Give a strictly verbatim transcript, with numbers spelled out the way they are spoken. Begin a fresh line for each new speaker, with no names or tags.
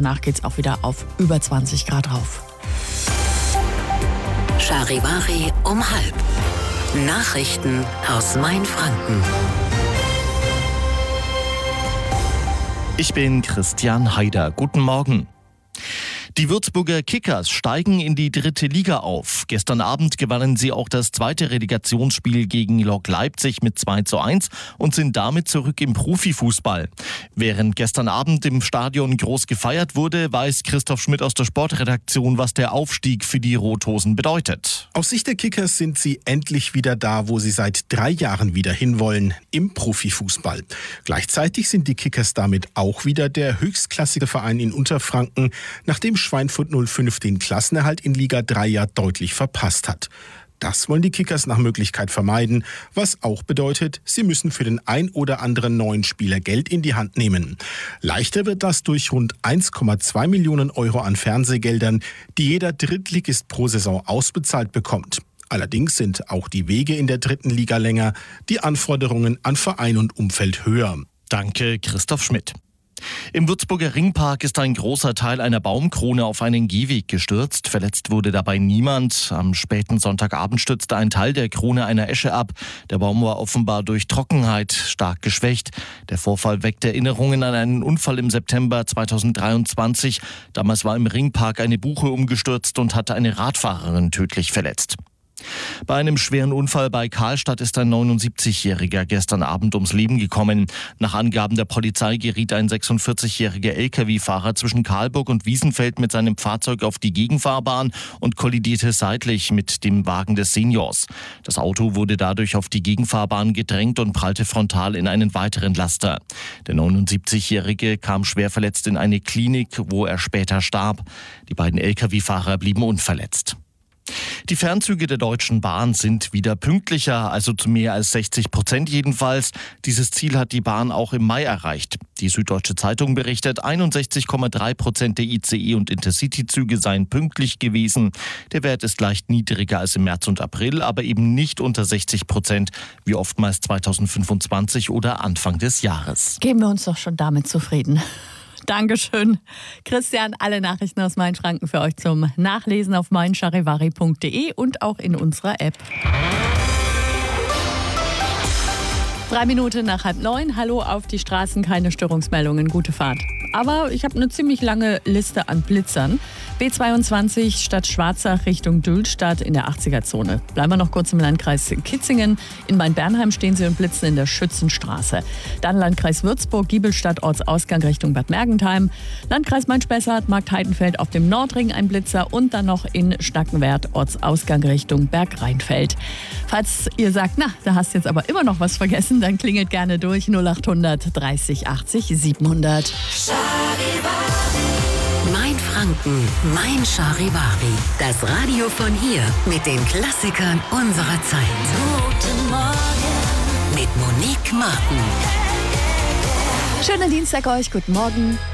danach geht es auch wieder auf über zwanzig Grad rauf.
Charivari um halb. Nachrichten aus Mainfranken.
Ich bin Christian Haider. Guten Morgen. Die Würzburger Kickers steigen in die dritte Liga auf. Gestern Abend gewannen sie auch das zweite Relegationsspiel gegen Lok Leipzig mit zwei zu eins und sind damit zurück im Profifußball. Während gestern Abend im Stadion groß gefeiert wurde, weiß Christoph Schmidt aus der Sportredaktion, was der Aufstieg für die Rothosen bedeutet.
Aus Sicht der Kickers sind sie endlich wieder da, wo sie seit drei Jahren wieder hinwollen, im Profifußball. Gleichzeitig sind die Kickers damit auch wieder der höchstklassige Verein in Unterfranken, nachdem Schweinfurt null fünf den Klassenerhalt in Liga drei ja deutlich verpasst hat. Das wollen die Kickers nach Möglichkeit vermeiden, was auch bedeutet, sie müssen für den ein oder anderen neuen Spieler Geld in die Hand nehmen. Leichter wird das durch rund eins Komma zwei Millionen Euro an Fernsehgeldern, die jeder Drittligist pro Saison ausbezahlt bekommt. Allerdings sind auch die Wege in der dritten Liga länger, die Anforderungen an Verein und Umfeld höher.
Danke, Christoph Schmidt. Im Würzburger Ringpark ist ein großer Teil einer Baumkrone auf einen Gehweg gestürzt. Verletzt wurde dabei niemand. Am späten Sonntagabend stürzte ein Teil der Krone einer Esche ab. Der Baum war offenbar durch Trockenheit stark geschwächt. Der Vorfall weckt Erinnerungen an einen Unfall im September zweitausenddreiundzwanzig. Damals war im Ringpark eine Buche umgestürzt und hatte eine Radfahrerin tödlich verletzt. Bei einem schweren Unfall bei Karlstadt ist ein neunundsiebzigjähriger gestern Abend ums Leben gekommen. Nach Angaben der Polizei geriet ein sechsundvierzigjähriger L K W-Fahrer zwischen Karlburg und Wiesenfeld mit seinem Fahrzeug auf die Gegenfahrbahn und kollidierte seitlich mit dem Wagen des Seniors. Das Auto wurde dadurch auf die Gegenfahrbahn gedrängt und prallte frontal in einen weiteren Laster. Der neunundsiebzigjährige kam schwer verletzt in eine Klinik, wo er später starb. Die beiden L K W-Fahrer blieben unverletzt. Die Fernzüge der Deutschen Bahn sind wieder pünktlicher, also zu mehr als sechzig Prozent jedenfalls. Dieses Ziel hat die Bahn auch im Mai erreicht. Die Süddeutsche Zeitung berichtet, einundsechzig Komma drei Prozent der I C E- und Intercity-Züge seien pünktlich gewesen. Der Wert ist leicht niedriger als im März und April, aber eben nicht unter sechzig Prozent, wie oftmals zweitausendfünfundzwanzig oder Anfang des Jahres.
Geben wir uns doch schon damit zufrieden. Dankeschön, Christian. Alle Nachrichten aus Mainfranken für euch zum Nachlesen auf mein charivari punkt de und auch in unserer App. Drei Minuten nach halb neun. Hallo auf die Straßen, keine Störungsmeldungen, gute Fahrt. Aber ich habe eine ziemlich lange Liste an Blitzern. B zweiundzwanzig Stadt Schwarzach Richtung Dülstadt in der achtziger-Zone. Bleiben wir noch kurz im Landkreis Kitzingen. In Main-Bernheim stehen sie und blitzen in der Schützenstraße. Dann Landkreis Würzburg, Giebelstadt, Ortsausgang Richtung Bad Mergentheim. Landkreis Main-Spessart, Markt Heidenfeld auf dem Nordring ein Blitzer und dann noch in Stackenwerth, Ortsausgang Richtung Bergrheinfeld. Falls ihr sagt, na, da hast du jetzt aber immer noch was vergessen, dann klingelt gerne durch null achthundert dreißig achtzig siebenhundert.
Mainfranken, mein Charivari. Das Radio von hier mit den Klassikern unserer Zeit. Guten Morgen mit Monique Martin.
Schönen Dienstag euch, guten Morgen.